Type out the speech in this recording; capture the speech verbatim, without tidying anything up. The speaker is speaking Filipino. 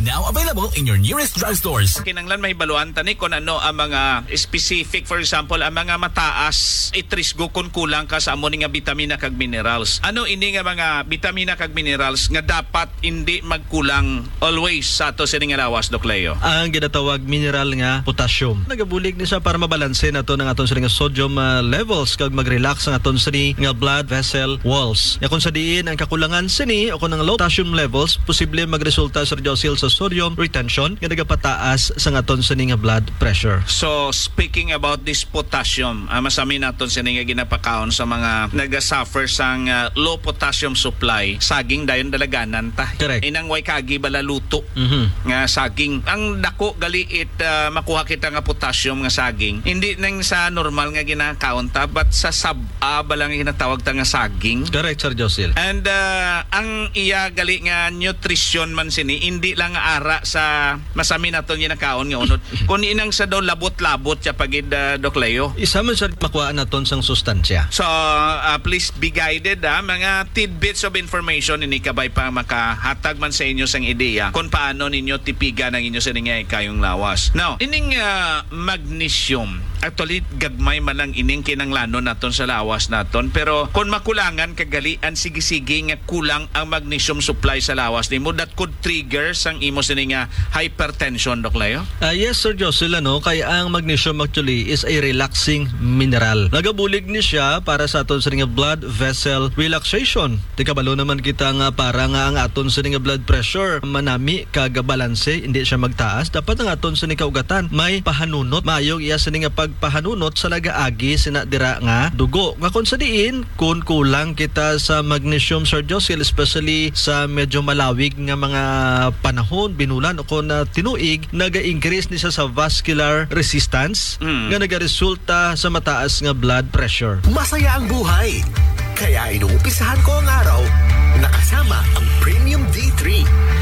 Now available in your nearest drugstores. Kinanglan may baluan tani kung ano ang mga specific, for example, ang mga mataas itrisgo kung kulang ka sa amo nga vitamina kag minerals. Ano ini nga mga vitamina kag minerals nga dapat hindi magkulang always sa ato sa nga lawas, Doc Leo? Ang ginatawag mineral nga potassium. Nagabulig ni siya para mabalanse nato ng aton sa nga sodium uh, levels kag mag-relax ang aton sa nga blood vessel walls. Ya kung sa diin ang kakulangan sini o kung ang low potassium levels, posible magresulta sa radiosil sa sodium retention nga nagapataas sa aton sa nga blood pressure. So, speaking about this potassium, uh, masami naton sa nga ginapakaon sa mga nagasuffer sa uh, low potassium supply, saging dayon dalaganan ta. Correct. Inang way kagi balaluto Mhm. nga saging. Ang dako galiit uh, makuha kita nga potassium nga saging. Hindi nang sa normal nga ginakaon ta, but sa sab-a balang ginatawag ta nga saging. Correct, Sir Josil. And uh, ang iya gali nga nutrition man sini, hindi lang nga ara sa masami naton ginakaon nga unod. Kung inang sa daw labot-labot siya pagid uh, Doc Leo. Isa man sa makuha naton sang sustansya. So, uh, please be guided ha. Mga tidbits of information ini kabay pa makahatag man sa inyo sang ideya kung paano ninyo tipigan ang inyo sa ningay kayong lawas. Now, ining uh, magnesium, actually gagmay man lang ining kinanglanon naton sa lawas naton, pero kung makulangan kagalian sige-sige nga kulang ang magnesium supply sa lawas nimo, that could trigger sang imo sini nga hypertension, Doc Leo. Uh, yes, Sir Josil, ano, kaya ang magnesium actually is a relaxing mineral. Nagabulig ni siya para sa aton sa nga blood vessel relaxation. Di kabalo naman kita nga para nga ang aton sa nga blood pressure manami kagabalanse, hindi siya magtaas. Dapat ang aton sa nga kaugatan may pahanunot. Mayong iya sa nga pagpahanunot sa nagaagi sina dira nga dugo. Nga kung sa diin, kung kulang kita sa magnesium, Sir Josil, especially sa medyo malawig nga mga panahon, binulan o kung uh, tinuig, naga-increase ni siya sa vascular resistance Mm. nga nagaresulta sa mataas nga blood pressure. Masaya ang buhay. Kaya inuumpisahan ko ang araw nakasama ang Premium D three.